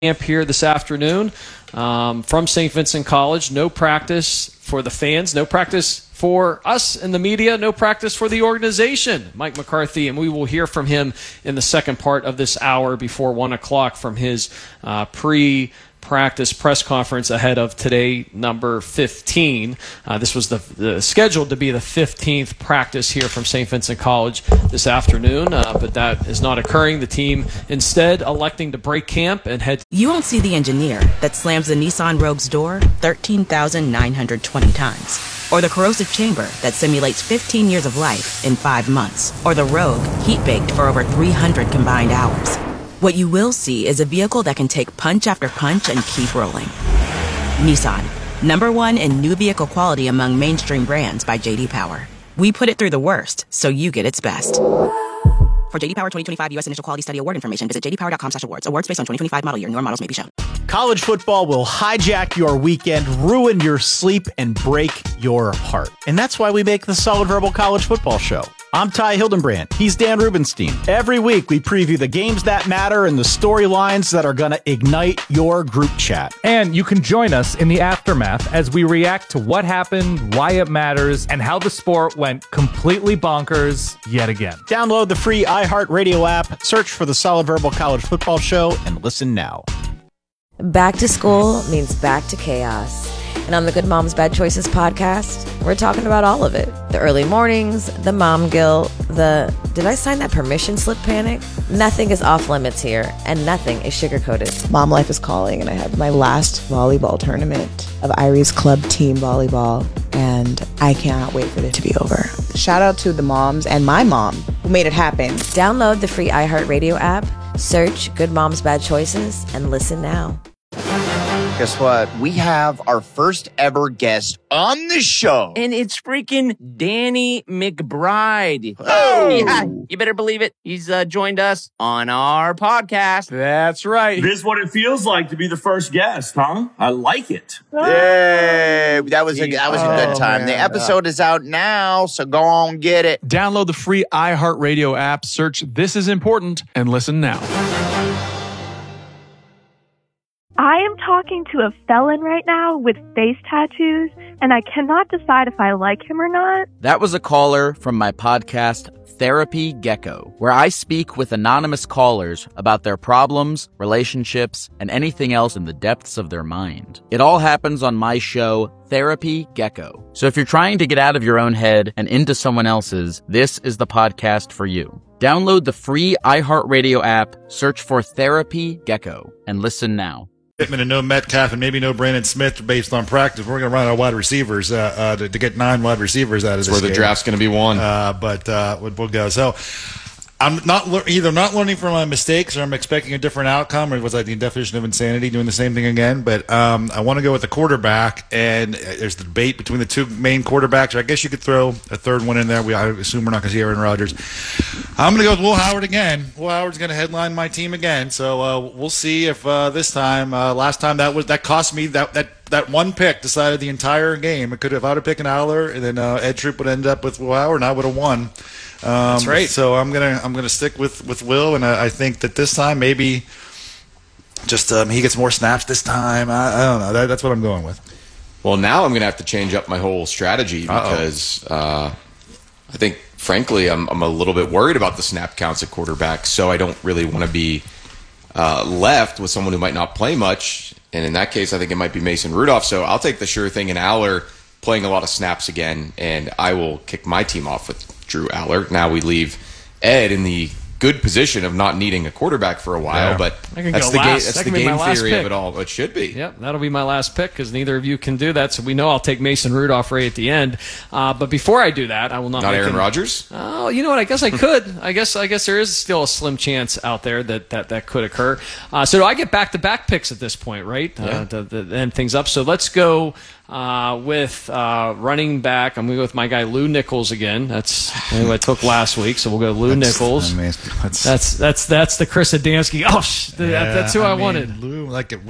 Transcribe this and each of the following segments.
camp here this afternoon from St. Vincent College. No practice for the fans, no practice for us in the media, no practice for the organization, Mike McCarthy, and we will hear from him in the second part of this hour before 1 o'clock from his pre-practice press conference ahead of today, number 15. This was scheduled to be the 15th practice here from St. Vincent College this afternoon, but that is not occurring. The team instead electing to break camp and head. You won't see the engineer that slams the Nissan Rogue's door 13,920 times, or the corrosive chamber that simulates 15 years of life in 5 months, or the Rogue heat-baked for over 300 combined hours. What you will see is a vehicle that can take punch after punch and keep rolling. Nissan, #1 in new vehicle quality among mainstream brands by J.D. Power. We put it through the worst, so you get its best. For J.D. Power 2025 U.S. Initial Quality Study Award information, visit jdpower.com/awards. Awards based on 2025 model year. Newer models may be shown. College football will hijack your weekend, ruin your sleep, and break your heart. And that's why we make the Solid Verbal College Football Show. I'm Ty Hildenbrand. He's Dan Rubenstein. Every week, we preview the games that matter and the storylines that are going to ignite your group chat. And you can join us in the aftermath as we react to what happened, why it matters, and how the sport went completely bonkers yet again. Download the free iHeartRadio app, search for the Solid Verbal College Football Show, and listen now. Back to school means back to chaos. And on the Good Moms Bad Choices podcast, we're talking about all of it. The early mornings, the mom guilt, the did I sign that permission slip panic? Nothing is off limits here, and nothing is sugar-coated. Mom life is calling, and I have my last volleyball tournament of Irie's club team volleyball, and I cannot wait for it to be over. Shout out to the moms and my mom who made it happen. Download the free iHeartRadio app, search Good Moms Bad Choices, and listen now. Guess what? We have our first ever guest on the show. And it's freaking Danny McBride. Oh! Yeah, you better believe it. He's joined us on our podcast. That's right. This is what it feels like to be the first guest, huh? I like it. Yay! That was a good time. Man. The episode is out now, so go on get it. Download the free iHeartRadio app, search This Is Important, and listen now. I am talking to a felon right now with face tattoos, and I cannot decide if I like him or not. That was a caller from my podcast, Therapy Gecko, where I speak with anonymous callers about their problems, relationships, and anything else in the depths of their mind. It all happens on my show, Therapy Gecko. So if you're trying to get out of your own head and into someone else's, this is the podcast for you. Download the free iHeartRadio app, search for Therapy Gecko, and listen now. Pittman and no Metcalf and maybe no Brandon Smith based on practice. We're going to run our wide receivers to get 9 wide receivers out of this. That's where the draft's going to be won. But we'll go. So I'm either not learning from my mistakes or I'm expecting a different outcome, or was like the definition of insanity, doing the same thing again. But I want to go with the quarterback, and there's the debate between the two main quarterbacks. I guess you could throw a third one in there. I assume we're not going to see Aaron Rodgers. I'm going to go with Will Howard again. Will Howard's going to headline my team again. So we'll see if this time, last time that cost me that one pick decided the entire game. If I'd have picked an Aller, and then Ed Troop would end up with Will Howard, and I would have won. That's right. So I'm gonna stick with Will, and I think that this time maybe just he gets more snaps this time. I don't know. That's what I'm going with. Well, now I'm going to have to change up my whole strategy because I think, frankly, I'm a little bit worried about the snap counts at quarterback, so I don't really want to be left with someone who might not play much. And in that case, I think it might be Mason Rudolph. So I'll take the sure thing in Aller playing a lot of snaps again, and I will kick my team off with Drew Aller. Now we leave Ed in the good position of not needing a quarterback for a while, but that's the game theory of it all. It should be. Yep, that'll be my last pick because neither of you can do that. So we know I'll take Mason Rudolph right at the end. But before I do that, I will not. Not Aaron Rodgers? Oh, you know what? I guess I could. I guess there is still a slim chance out there that could occur. So do I get back-to-back picks at this point, right? Yeah. To end things up. So let's go with running back. I'm going to go with my guy Lou Nichols again. That's who I took last week. So we'll go Lou Nichols. That's the Chris Adamski. That's who I wanted. Lou,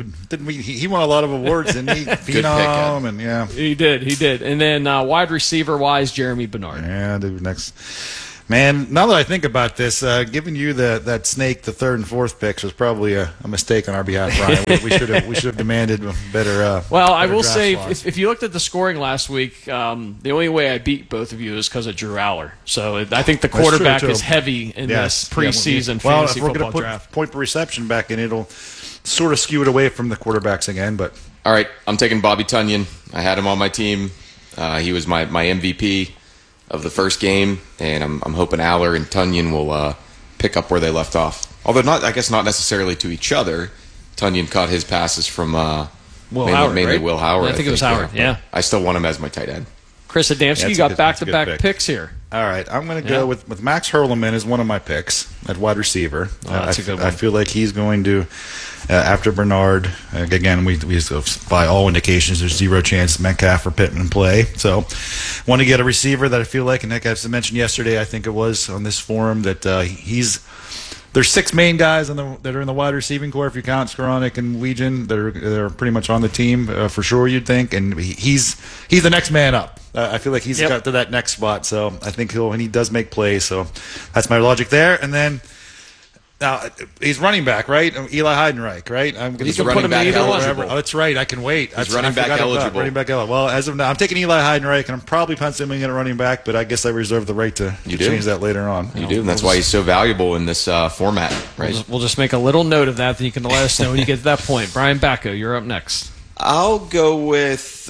he won a lot of awards, didn't he? Phenom, and yeah, he did. And then wide receiver wise, Jeremy Bernard. Yeah, dude, Man, now that I think about this, giving you that snake the 3rd and 4th picks was probably a mistake on our behalf, Brian. We should have demanded better. Well, I better will draft say, slots. if you looked at the scoring last week, the only way I beat both of you is because of Drew Aller. So I think the That's true, quarterback too. is heavy in this preseason well, fantasy if we're football gonna put draft. point per reception back in, it'll sort of skew it away from the quarterbacks again. But All right, I'm taking Bobby Tunyon. I had him on my team. He was my MVP of the first game, and I'm hoping Aller and Tunyon will pick up where they left off. Although I guess not necessarily to each other. Tunyon caught his passes from mainly right? Will Howard. I think it was Howard, yeah. I still want him as my tight end. Chris Adamski, you got back-to-back pick. picks here. all right, I'm going to go with Max Hurleman as one of my picks at wide receiver. That's a good one. I feel like he's going to, after Bernard, again, we by all indications, there's zero chance Metcalf or Pittman play. So, want to get a receiver that I feel like, and as I mentioned yesterday, I think it was on this forum, that there's 6 main guys that are in the wide receiving core, if you count Skoranek and Weegen, that are pretty much on the team for sure, you'd think, and he's the next man up. I feel like he's got to that next spot, so I think he does make plays. So that's my logic there. And then now he's running back, right? Eli Heidenreich, right? He's running back eligible. Oh, that's right. I can wait. He's running back eligible. Running back eligible. Well, as of now, I'm taking Eli Heidenreich, and I'm probably penciling in a running back, but I guess I reserve the right to change that later on. You do, and that's why he's so valuable in this format, right? We'll just make a little note of that, then you can let us know when you get to that point. Brian Bacco, you're up next. I'll go with.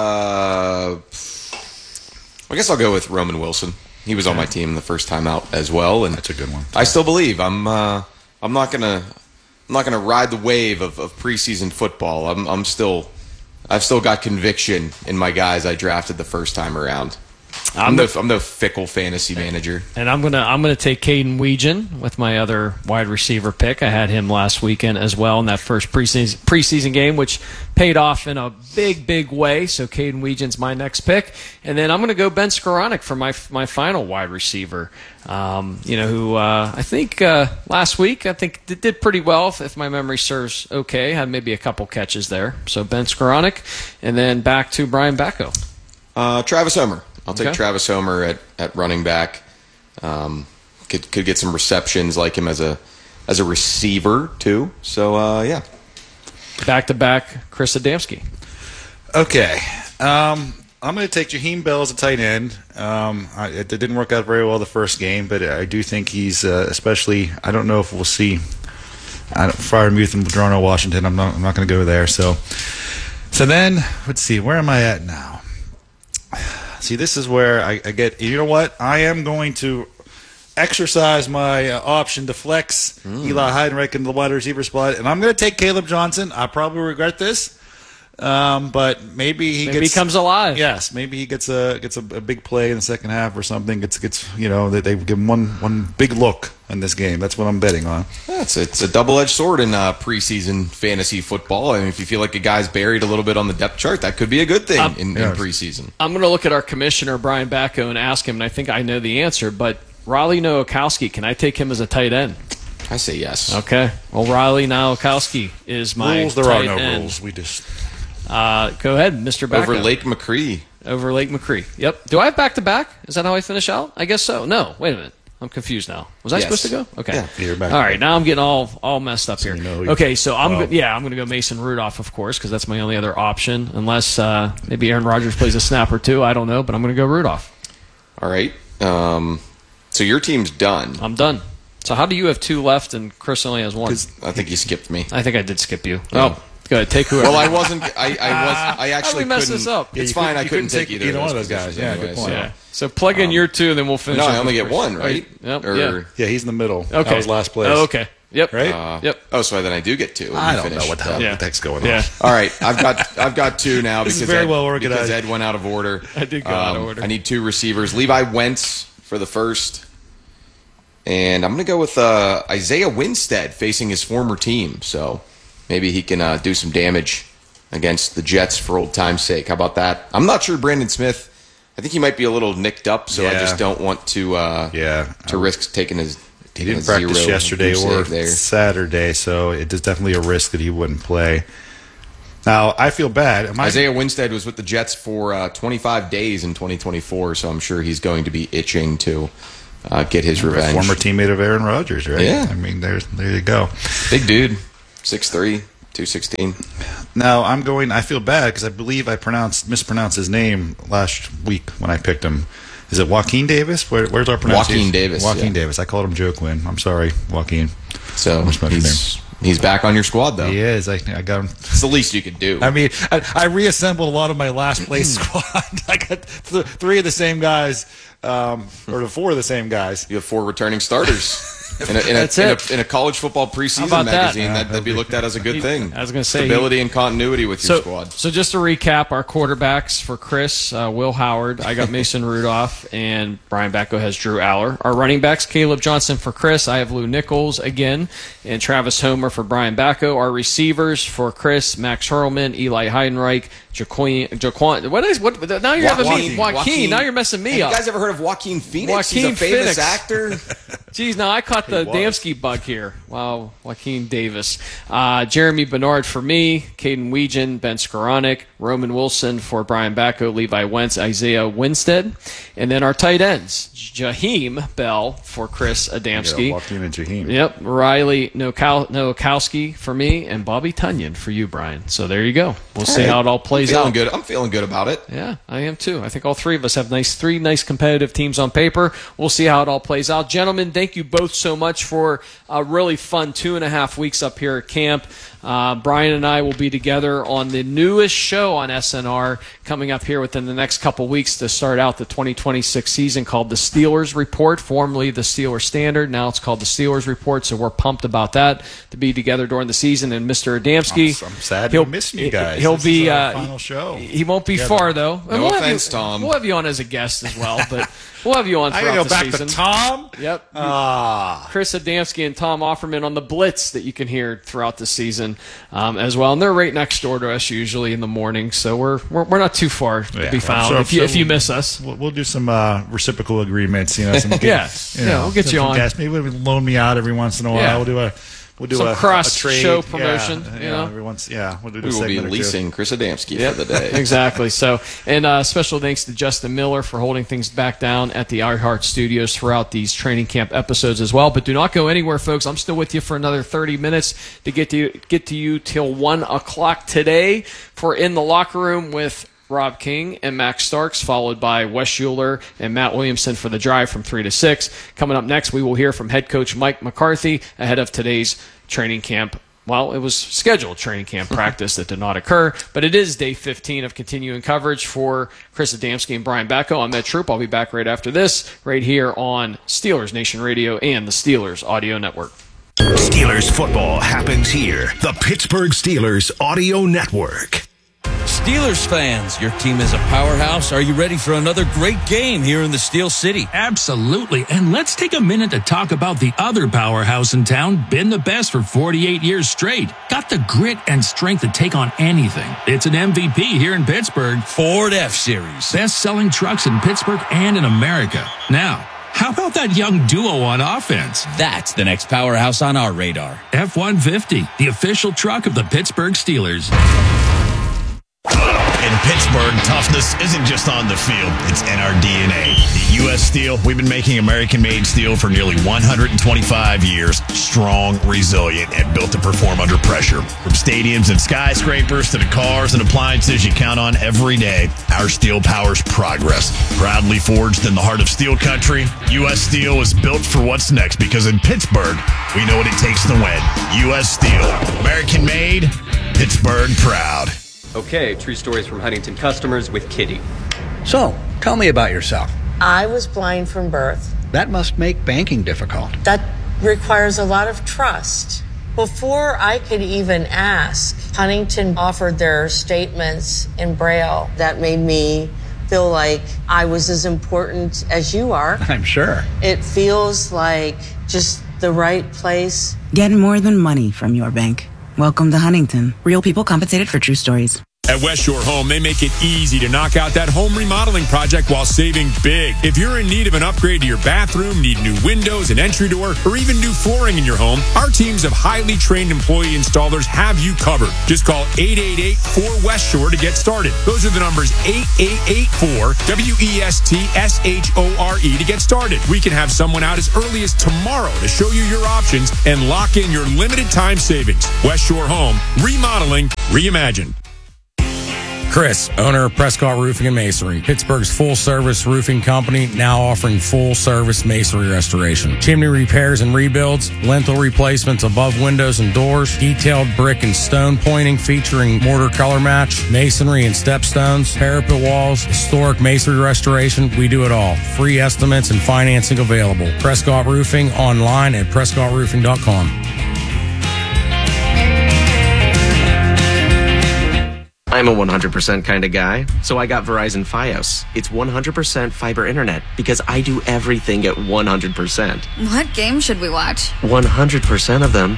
I guess I'll go with Roman Wilson. He was on my team the first time out as well, and that's a good one. I still believe I'm not gonna ride the wave of preseason football. I've still got conviction in my guys I drafted the first time around. I'm no fickle fantasy manager. And I'm gonna take Caden Weegen with my other wide receiver pick. I had him last weekend as well in that first preseason game, which paid off in a big way. So Caden Weegen's my next pick, and then I'm gonna go Ben Skoranek for my final wide receiver. Who I think last week did pretty well if my memory serves okay. Had maybe a couple catches there. So Ben Skoranek, and then back to Brian Bacco. Travis Homer. I'll take Travis Homer at running back. Could get some receptions like him as a receiver too. So yeah. Back to back, Chris Adamski. Okay. I'm going to take Jaheim Bell as a tight end. It didn't work out very well the first game, but I do think he's especially. I don't know if we'll see Freiermuth and Toronto, Washington. I'm not going to go there. So then let's see. Where am I at now? See, this is where I get. You know what? I am going to exercise my option to flex Eli Heidenreich into the wide receiver spot, and I'm going to take Caleb Johnson. I probably regret this, but maybe he comes alive. Yes, maybe he gets a big play in the second half or something. Gets they give him one big look in this game. That's what I'm betting on. It's a double-edged sword in preseason fantasy football. I mean, if you feel like a guy's buried a little bit on the depth chart, that could be a good thing in preseason. I'm going to look at our commissioner, Brian Bacco, and ask him, and I think I know the answer, but Riley Nowakowski, can I take him as a tight end? I say yes. Okay. Well, Riley Nowakowski is my rules. There tight are no end. rules. We just go ahead, Mr. Bacco. Over Lake McCree. Over Lake McCree. Yep. Do I have back-to-back? Is that how I finish out? I guess so. No. Wait a minute. I'm confused now. Was I supposed to go? Okay. Yeah. You're back. All right. Now I'm getting all messed up here. Okay. So I'm going to go Mason Rudolph, of course, because that's my only other option, unless maybe Aaron Rodgers plays a snap or two. I don't know, but I'm going to go Rudolph. All right. So your team's done. I'm done. So how do you have 2 left and Chris only has 1? I think you skipped me. I think I did skip you. Yeah. Oh, go ahead. Take whoever. Well, I wasn't. I actually How did we mess couldn't. this up? It's fine. I couldn't take either one of those guys. Yeah, good point. Yeah. So plug in your 2, and then we'll finish. No, up I only with get Chris. 1, right? Yep. Yeah, he's in the middle. Okay. That was last place. Oh, okay. Yep. Right. Yep. Oh, so then I do get 2. I don't know what the heck's going on. Yeah. All right, I've got 2 now This is because very well organized. Because Ed went out of order. I did go out of order. I need 2 receivers. Levi Wentz for the first, and I'm going to go with Isaiah Winstead facing his former team. So maybe he can do some damage against the Jets for old time's sake. How about that? I'm not sure Brandon Smith. I think he might be a little nicked up, so I just don't want to risk taking his. He didn't practice yesterday or Saturday, so it is definitely a risk that he wouldn't play. Now, I feel bad. Isaiah Winstead was with the Jets for 25 days in 2024, so I'm sure he's going to be itching to get his revenge. Former teammate of Aaron Rodgers, right? Yeah. I mean, there you go. Big dude, 6'3", 216. Now I feel bad because I believe I mispronounced his name last week when I picked him. Is it Joaquin Davis? Where's our pronunciation? Joaquin Davis. Joaquin Davis. I called him Joe Quinn. I'm sorry, Joaquin. So he's back on your squad, though. He is. I got him. It's the least you could do. I mean, I reassembled a lot of my last place squad. I got three of the same guys, or four of the same guys. You have 4 returning starters. In a college football preseason magazine, that'd be looked at as a good thing. I was going to say stability and continuity with your squad. So just to recap, our quarterbacks for Chris, Will Howard, I got Mason Rudolph, and Brian Backo has Drew Aller. Our running backs, Caleb Johnson for Chris, I have Lou Nichols again, and Travis Homer for Brian Backo. Our receivers for Chris, Max Hurlman, Eli Heidenreich, Jaquan. What? Now you're having me, Joaquin. Now you're messing me up. You guys ever heard of Joaquin Phoenix? Joaquin He's a famous Phoenix. actor. Jeez, now I caught the Damsky bug here. Wow, Joaquin Davis. Jeremy Bernard for me, Caden Weegan, Ben Skoranek, Roman Wilson for Brian Backo, Levi Wentz, Isaiah Winstead. And then our tight ends, Jaheim Bell for Chris Adamski. Joaquin and Jaheim. Yep, Riley Nowakowski for me, and Bobby Tunyon for you, Brian. So there you go. We'll see how it all plays out. Good. I'm feeling good about it. Yeah, I am too. I think all three of us have three nice competitive teams on paper. We'll see how it all plays out. Gentlemen, thank you both so much for a really fun 2.5 weeks up here at camp. Brian and I will be together on the newest show on SNR coming up here within the next couple weeks to start out the 2026 season called the Steelers Report, formerly the Steelers Standard. Now it's called the Steelers Report, so we're pumped about that to be together during the season. And Mr. Adamski, I'm sad to miss you guys. He'll this be is our final show. He won't be far though. No offense, Tom. We'll have you on as a guest as well, but we'll have you on I throughout gotta the go back season. to Tom. Yep. Chris Adamski and Tom Offerman on the Blitz that you can hear throughout the season as well. And they're right next door to us usually in the morning, so we're not too far to be found if you miss us. We'll do some reciprocal agreements. Some we'll get you on. Maybe loan me out every once in a while. Yeah. We'll do some a cross trade. show promotion. Every once, we'll do. We will be leasing Chris Adamski for the day. Exactly. So, and special thanks to Justin Miller for holding things back down at the iHeart Studios throughout these training camp episodes as well. But do not go anywhere, folks. I'm still with you for another 30 minutes to get to you till 1 o'clock today for In the Locker Room with Rob King and Max Starks, followed by Wes Schuler and Matt Williamson for The Drive from 3 to 6. Coming up next, we will hear from head coach Mike McCarthy ahead of today's training camp. Well, it was scheduled training camp practice that did not occur, but it is day 15 of continuing coverage for Chris Adamski and Brian Backo. I'm Ed Troop. I'll be back right after this, right here on Steelers Nation Radio and the Steelers Audio Network. Steelers football happens here. The Pittsburgh Steelers Audio Network. Steelers fans, your team is a powerhouse. Are you ready for another great game here in the Steel City? Absolutely. And let's take a minute to talk about the other powerhouse in town, been the best for 48 years straight. Got the grit and strength to take on anything. It's an MVP here in Pittsburgh. Ford F-Series. Best-selling trucks in Pittsburgh and in America. Now, how about that young duo on offense? That's the next powerhouse on our radar. F-150, the official truck of the Pittsburgh Steelers. In Pittsburgh, toughness isn't just on the field, it's in our DNA. At U.S. Steel, we've been making American-made steel for nearly 125 years. Strong, resilient, and built to perform under pressure. From stadiums and skyscrapers to the cars and appliances you count on every day, our steel powers progress. Proudly forged in the heart of steel country, U.S. Steel is built for what's next because in Pittsburgh, we know what it takes to win. U.S. Steel, American-made, Pittsburgh proud. Okay, true stories from Huntington customers with Kitty. So, tell me about yourself. I was blind from birth. That must make banking difficult. That requires a lot of trust. Before I could even ask, Huntington offered their statements in Braille. That made me feel like I was as important as you are. I'm sure. It feels like just the right place. Get more than money from your bank. Welcome to Huntington. Real people compensated for true stories. At West Shore Home, they make it easy to knock out that home remodeling project while saving big. If you're in need of an upgrade to your bathroom, need new windows, an entry door, or even new flooring in your home, our teams of highly trained employee installers have you covered. Just call 888-4West Shore to get started. Those are the numbers 8884-WESTSHORE to get started. We can have someone out as early as tomorrow to show you your options and lock in your limited time savings. West Shore Home, remodeling, reimagined. Chris, owner of Prescott Roofing and Masonry, Pittsburgh's full-service roofing company, now offering full-service masonry restoration. Chimney repairs and rebuilds, lintel replacements above windows and doors, detailed brick and stone pointing featuring mortar color match, masonry and stepstones, parapet walls, historic masonry restoration. We do it all. Free estimates and financing available. Prescott Roofing online at prescottroofing.com. I'm a 100% kind of guy, so I got Verizon Fios. It's 100% fiber internet because I do everything at 100%. What game should we watch? 100% of them.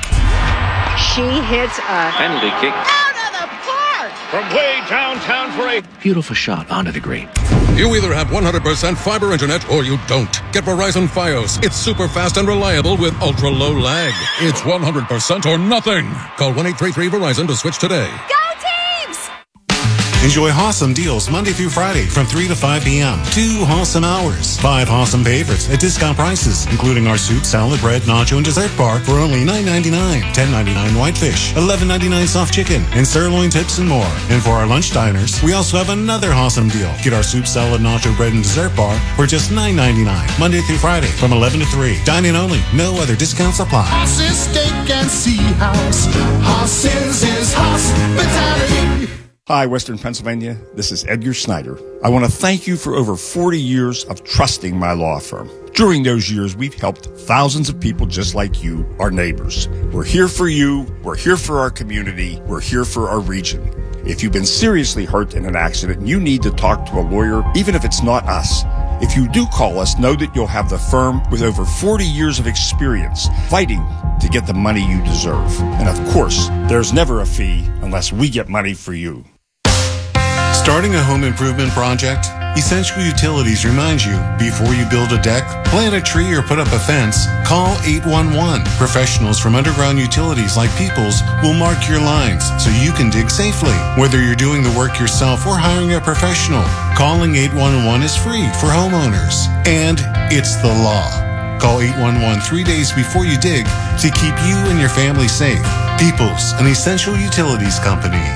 She hits a penalty kick. out of the park! From way downtown for a Beautiful shot onto the green. You either have 100% fiber internet or you don't. Get Verizon Fios. It's super fast and reliable with ultra low lag. It's 100% or nothing. Call 1-833-VERIZON to switch today. Go Teams! Enjoy Hossam deals Monday through Friday from 3 to 5 p.m. 2 Hossam hours. 5 Hossam favorites at discount prices, including our soup, salad, bread, nacho, and dessert bar for only $9.99. $10.99 whitefish, $11.99 soft chicken, and sirloin tips and more. And for our lunch diners, we also have another Hossam deal. Get our soup, salad, nacho, bread, and dessert bar for just $9.99. Monday through Friday from 11 to 3. Dine-in only. No other discounts apply. Hoss's Steak and Sea House. Hoss's is hospitality. Hi, Western Pennsylvania. This is Edgar Snyder. I want to thank you for over 40 years of trusting my law firm. During those years, we've helped thousands of people just like you, our neighbors. We're here for you. We're here for our community. We're here for our region. If you've been seriously hurt in an accident and you need to talk to a lawyer, even if it's not us, if you do call us, know that you'll have the firm with over 40 years of experience fighting to get the money you deserve. And of course, there's never a fee unless we get money for you. Starting a home improvement project? Essential Utilities reminds you, before you build a deck, plant a tree, or put up a fence, call 811. Professionals from Underground Utilities like Peoples will mark your lines so you can dig safely. Whether you're doing the work yourself or hiring a professional, calling 811 is free for homeowners. And it's the law. Call 811 3 days before you dig to keep you and your family safe. Peoples, an Essential Utilities company.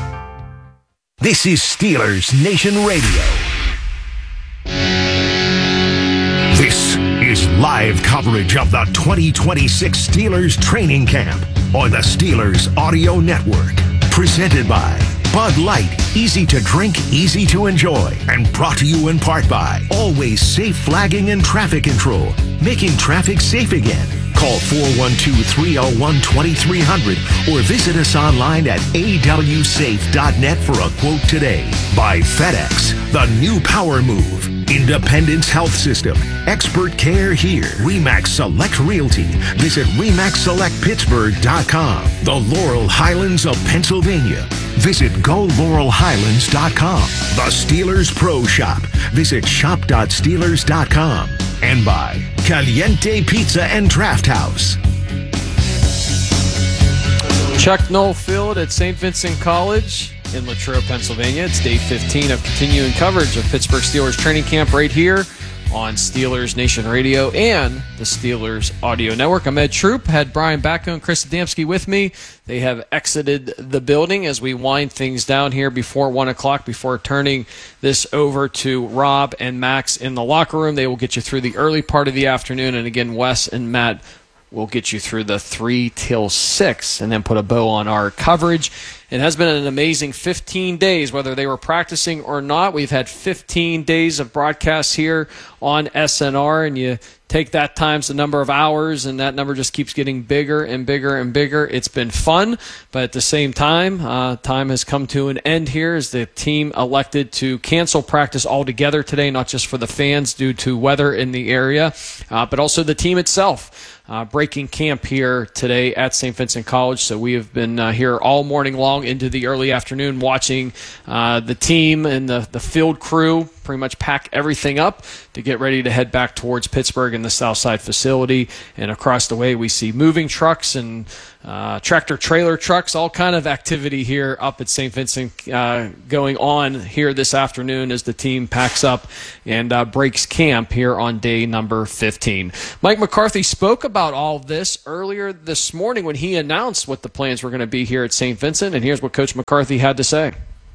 This is Steelers Nation Radio. This is live coverage of the 2026 Steelers training camp on the Steelers Audio Network. Presented by Bud Light, easy to drink, easy to enjoy. And brought to you in part by Always Safe Flagging and Traffic Control, making traffic safe again. Call 412-301-2300 or visit us online at awsafe.net for a quote today. By FedEx, the new power move. Independence Health System. Expert care here. RE/MAX Select Realty. Visit RE/MAXSelectPittsburgh.com. The Laurel Highlands of Pennsylvania. Visit GoLaurelHighlands.com. The Steelers Pro Shop. Visit shop.steelers.com. And by Caliente Pizza and Draft House. Chuck Noll Field at St. Vincent College in Latrobe, Pennsylvania. It's day 15 of continuing coverage of Pittsburgh Steelers training camp right here on Steelers Nation Radio and the Steelers Audio Network. I'm Ed Troop, had Brian Bacco and Chris Adamski with me. They have exited the building as we wind things down here before 1 o'clock, before turning this over to Rob and Max in the locker room. They will get you through the early part of the afternoon, and again, Wes and Matt will get you through the 3 till 6 and then put a bow on our coverage. It has been an amazing 15 days, whether they were practicing or not. We've had 15 days of broadcasts here on SNR, and you take that times the number of hours, and that number just keeps getting bigger and bigger and bigger. It's been fun, but at the same time, time has come to an end here as the team elected to cancel practice altogether today, not just for the fans due to weather in the area, but also the team itself. Breaking camp here today at St. Vincent College. So we have been here all morning long into the early afternoon watching the team and the field crew pretty much pack everything up to get ready to head back towards Pittsburgh and the Southside facility. And across the way, we see moving trucks and tractor-trailer trucks, all kind of activity here up at St. Vincent going on here this afternoon as the team packs up and breaks camp here on day number 15. Mike McCarthy spoke about all of this earlier this morning when he announced what the plans were going to be here at St. Vincent, and here's what Coach McCarthy had to say.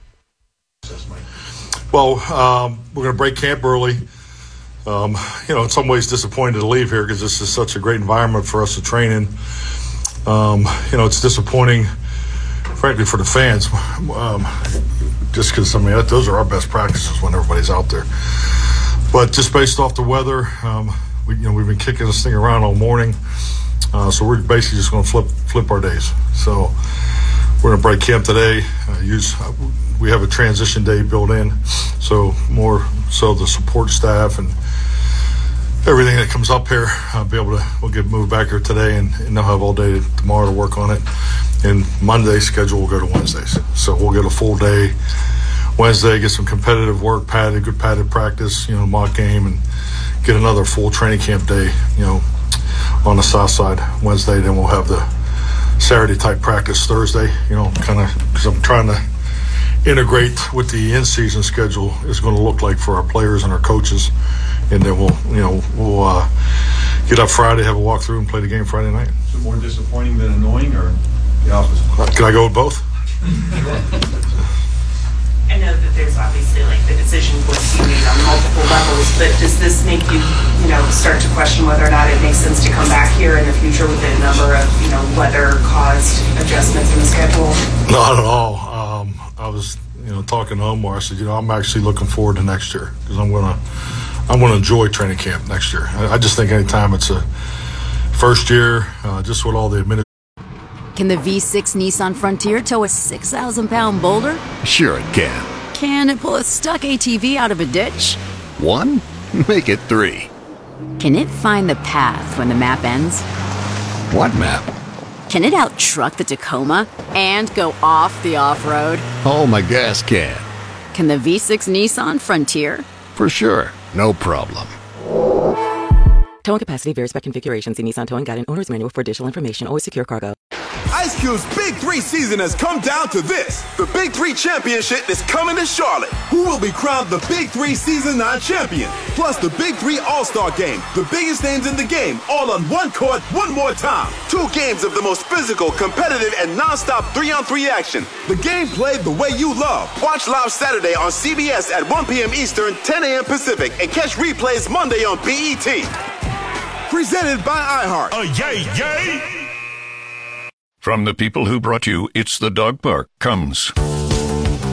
Well, we're going to break camp early. In some ways disappointed to leave here because this is such a great environment for us to train in. It's disappointing, frankly, for the fans, just because, those are our best practices when everybody's out there. But just based off the weather, we've been kicking this thing around all morning, so we're basically just going to flip our days. So we're going to break camp today. We have a transition day built in, so more so the support staff and everything that comes up here, we'll get moved back here today, and they'll have all day tomorrow to work on it. And Monday's schedule will go to Wednesdays. So we'll get a full day Wednesday, get some competitive work, good padded practice, mock game, and get another full training camp day, on the south side Wednesday. Then we'll have the Saturday type practice Thursday, kind of, because I'm trying to integrate what the in-season schedule is going to look like for our players and our coaches. And then we'll get up Friday, have a walkthrough, and play the game Friday night. Is it more disappointing than annoying, or the opposite? Can I go with both? I know that there's obviously the decision was you made on multiple levels, but does this make you, start to question whether or not it makes sense to come back here in the future with a number of, weather-caused adjustments in the schedule? Not at all. I was, talking to Omar. I said, I'm actually looking forward to next year because I'm going to enjoy training camp next year. I just think anytime it's a first year, just with all the administration. Can the V6 Nissan Frontier tow a 6,000-pound boulder? Sure it can. Can it pull a stuck ATV out of a ditch? 1? Make it 3. Can it find the path when the map ends? What map? Can it out-truck the Tacoma and go off the off-road? Oh, my gas can. Can the V6 Nissan Frontier? For sure. No problem. Towing capacity varies by configuration. See Nissan Towing Guide and Owner's Manual for additional information. Always secure cargo. Ice Cube's Big 3 season has come down to this. The Big 3 Championship is coming to Charlotte. Who will be crowned the Big 3 Season 9 champion? Plus the Big 3 All-Star Game. The biggest names in the game, all on one court, one more time. 2 games of the most physical, competitive, and non-stop 3-on-3 action. The game played the way you love. Watch live Saturday on CBS at 1 p.m. Eastern, 10 a.m. Pacific, and catch replays Monday on BET. Presented by iHeart. Yay! From the people who brought you It's the Dog Park comes